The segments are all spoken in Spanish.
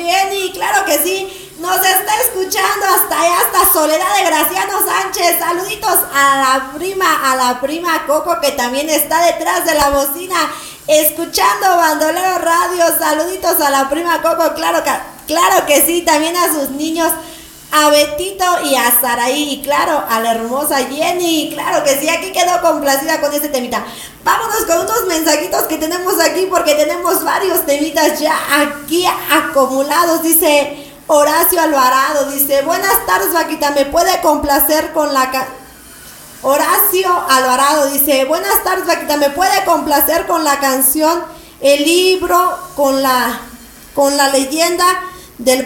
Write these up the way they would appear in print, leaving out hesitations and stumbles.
Jenny, claro que sí. Nos está escuchando hasta allá, hasta Soledad de Graciano Sánchez. Saluditos a la prima Coco, que también está detrás de la bocina, escuchando Bandolero Radio. Saluditos a la prima Coco, claro que sí. También a sus niños, a Betito y a Saraí, y claro, a la hermosa Jenny, claro que sí. Aquí quedó complacida con este temita. Vámonos con unos mensajitos que tenemos aquí, porque tenemos varios temitas ya aquí acumulados. Dice Horacio Alvarado, dice: buenas tardes, Vaquita, ¿me puede complacer con la Horacio Alvarado dice: buenas tardes, Vaquita, ¿me puede complacer con la canción El Libro con la leyenda del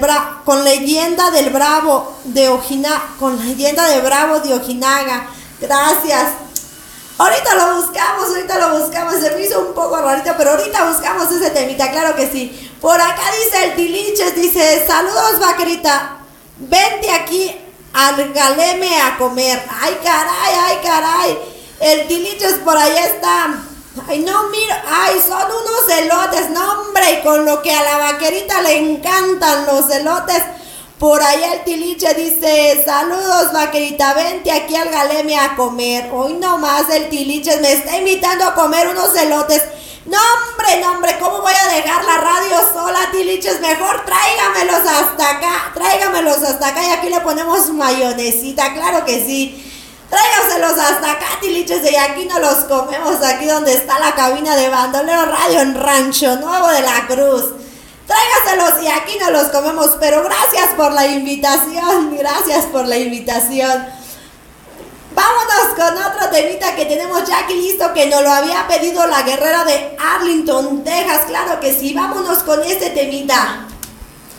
Bravo de Ojinaga? Gracias. Ahorita lo buscamos, se me hizo un poco rarito, pero ahorita buscamos ese temita, claro que sí. Por acá dice el Tiliches, dice: saludos, Vaquerita, vente aquí al Galeme a comer. Ay, caray, el Tiliches por allá está. Ay, no, mira, ay, son unos elotes, no, hombre, y con lo que a la Vaquerita le encantan los elotes. Por allá el Tiliche dice: saludos, Vaquerita, vente aquí al Galeme a comer. Hoy nomás el Tiliche me está invitando a comer unos elotes. No, hombre, ¿cómo voy a dejar la radio sola, Tiliches? Mejor tráigamelos hasta acá y aquí le ponemos mayonesita, claro que sí. Tráigaselos hasta acá, Tiliches, y aquí nos los comemos, aquí donde está la cabina de Bandolero Radio en Rancho Nuevo de la Cruz. Tráigaselos y aquí nos los comemos, pero gracias por la invitación. Vámonos con otro temita que tenemos ya aquí listo, que nos lo había pedido la guerrera de Arlington, Texas, claro que sí. Vámonos con este temita.